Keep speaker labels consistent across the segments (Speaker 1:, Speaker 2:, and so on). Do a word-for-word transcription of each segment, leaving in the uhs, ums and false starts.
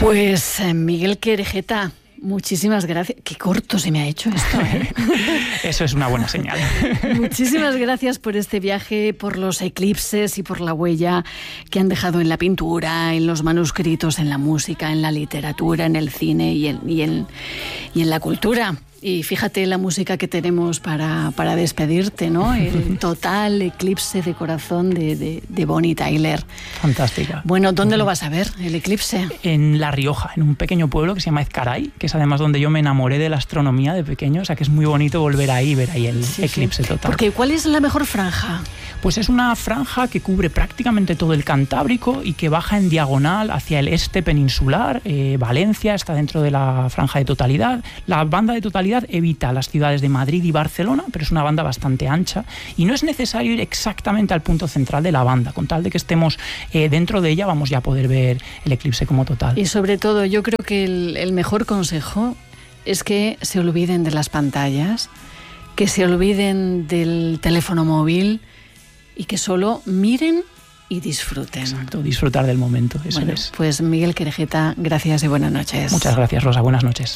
Speaker 1: Pues Miguel Querejeta, muchísimas gracias. Qué corto se me ha hecho esto, ¿eh?
Speaker 2: Eso es una buena señal.
Speaker 1: Muchísimas gracias por este viaje, por los eclipses y por la huella que han dejado en la pintura, en los manuscritos, en la música, en la literatura, en el cine y en, y en, y en la cultura. Y fíjate la música que tenemos para, para despedirte, ¿no? El total eclipse de corazón de, de, de Bonnie Tyler.
Speaker 2: Fantástica.
Speaker 1: Bueno, ¿dónde lo vas a ver, el eclipse?
Speaker 2: En La Rioja, en un pequeño pueblo que se llama Ezcaray, que es además donde yo me enamoré de la astronomía de pequeño. O sea que es muy bonito volver ahí y ver ahí el sí, eclipse
Speaker 1: sí.
Speaker 2: total.
Speaker 1: Porque ¿cuál es la mejor franja?
Speaker 2: Pues es una franja que cubre prácticamente todo el Cantábrico y que baja en diagonal hacia el este peninsular. Eh, Valencia está dentro de la franja de totalidad. La banda de totalidad evita las ciudades de Madrid y Barcelona, pero es una banda bastante ancha y no es necesario ir exactamente al punto central de la banda. Con tal de que estemos eh, dentro de ella, vamos ya a poder ver el eclipse como total.
Speaker 1: Y sobre todo, yo creo que el, el mejor consejo es que se olviden de las pantallas, que se olviden del teléfono móvil y que solo miren y disfruten.
Speaker 2: Exacto, disfrutar del momento, eso
Speaker 1: bueno,
Speaker 2: es.
Speaker 1: Pues Miguel Querejeta, gracias y buenas noches.
Speaker 2: Muchas gracias, Rosa, buenas noches.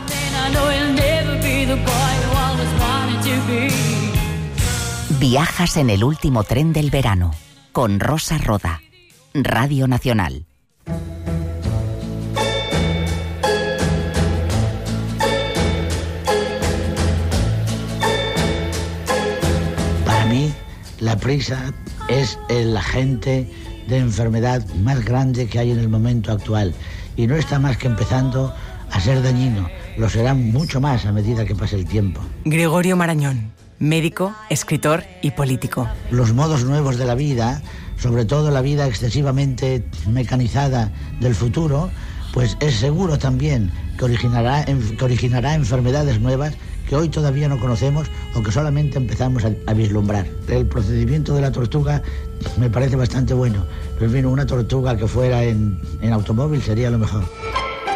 Speaker 3: Viajas en el último tren del verano, con Rosa Roda, Radio Nacional.
Speaker 4: Para mí, la prisa es el agente de enfermedad más grande que hay en el momento actual y no está más que empezando a ser dañino. Lo será mucho más a medida que pase el tiempo.
Speaker 5: Gregorio Marañón, médico, escritor y político.
Speaker 4: Los modos nuevos de la vida, sobre todo la vida excesivamente mecanizada del futuro, pues es seguro también que originará, que originará enfermedades nuevas que hoy todavía no conocemos o que solamente empezamos a, a vislumbrar. El procedimiento de la tortuga me parece bastante bueno, pero en fin, una tortuga que fuera en, en automóvil sería lo mejor.